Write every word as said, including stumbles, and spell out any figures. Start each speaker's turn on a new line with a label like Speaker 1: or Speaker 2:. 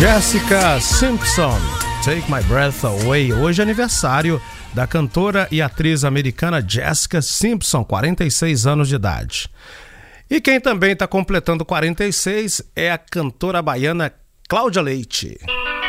Speaker 1: Jessica Simpson, Take My Breath Away. Hoje é aniversário da cantora e atriz americana Jessica Simpson, quarenta e seis anos de idade. E quem também está completando quarenta e seis é a cantora baiana Cláudia Leite.